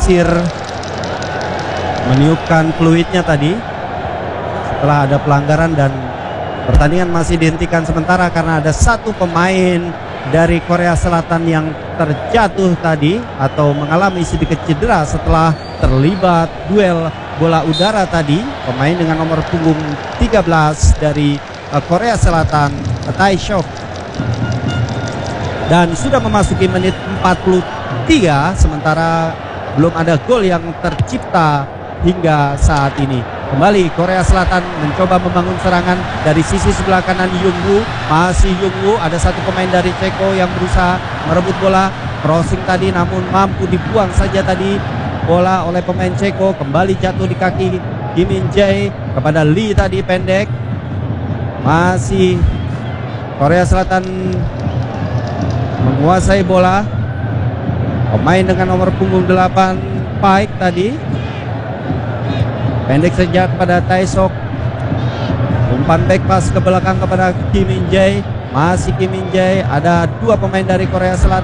menyisir, meniupkan fluidnya tadi setelah ada pelanggaran, dan pertandingan masih dihentikan sementara karena ada satu pemain dari Korea Selatan yang terjatuh tadi atau mengalami sedikit cedera setelah terlibat duel bola udara tadi. Pemain dengan nomor punggung 13 dari Korea Selatan, Tae Sok. Dan sudah memasuki menit 43, sementara belum ada gol yang tercipta hingga saat ini. Kembali Korea Selatan mencoba membangun serangan dari sisi sebelah kanan. Yungwoo, masih Yungwoo, ada satu pemain dari Ceko yang berusaha merebut bola. Crossing tadi namun mampu dibuang saja tadi bola oleh pemain Ceko. Kembali jatuh di kaki Kim Min Jae kepada Lee tadi, pendek. Masih Korea Selatan menguasai bola. Pemain dengan nomor punggung 8 Paik tadi, pendek saja kepada Tae Sok. Umpan back pass ke belakang kepada Kim Min Jae. Masih Kim Min Jae. Ada dua pemain dari Korea Selatan